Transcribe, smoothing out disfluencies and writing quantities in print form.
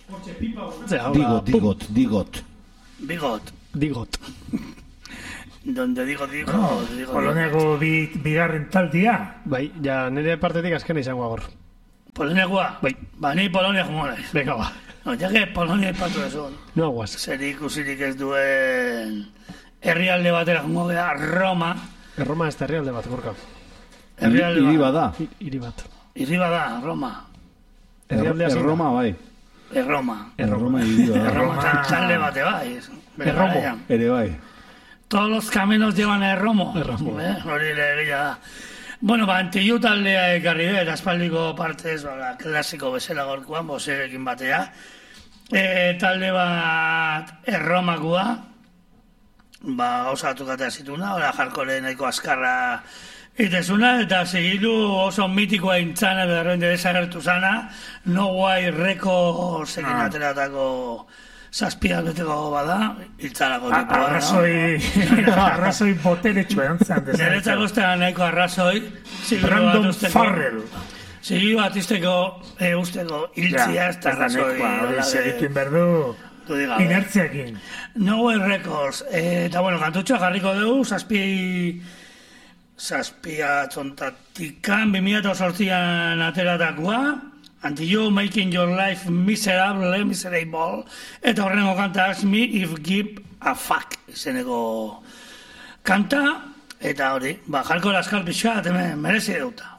Digot. Donde digo. Poloniako bigarren taldia. Bai, ja nire partetik azkena izango agor. Poloniakoa? Bai. Ba, ni Polonia jongo naiz. Venga, ba. No, ja que Polonia ipatu ezun. No aguaz. Zer ikusirik ez duen herrialde batera jongo gara, Roma. Roma ez da herrialde bat, gorka. Herrialde bat. Hiri bat. Hiri bada, Roma. Erroma, bai. Erroma hiri bada. Erroma talde bate bai. Erromo. Ere bai. Todos los caminos llevan a Erromo. Hori legia da. Bueno, ba, Antillu taldea ekarri dut, aspaldiko partez, klasiko bezala gorkuan, boserekin batea. Talde bat Erromakoa, osatu katea zituna, jarkore nahiko azkarra itezuna, eta segilu oso mitikoa intzana, berrende desagertu zana, No Way Records egin ateratako zazpiak beteko bada, hiltzarako tipoa. Arrazoi boteretxo erantzan. Neretzako ustera nahiko arrazoi. Brandon Farrell. Zigi bat usteko hiltzia ez da arrazoi. Zerikin berdu inertziakin. No Way Records. Eta bueno, kantutxoa jarriko dugu, zazpia tzontatikan, 2008an ateratakoa, Until You Making Your Life Miserable, eta horrengo kanta Ask Me If Give a Fuck izeneko kanta, eta hori, jarko laskal pixka, merezi duta.